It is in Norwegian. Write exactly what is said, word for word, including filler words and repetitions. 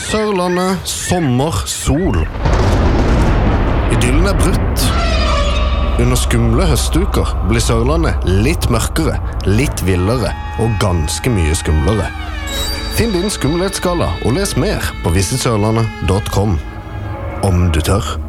Sørlandet, sommer, sol. Idyllen er brutt. Under skumle høstuker blir Sørlandet litt mørkere, litt villere og ganske mye skumlere. Finn din skumlighetsskala og les mer på visit sørlandet punktum com. Om du tør.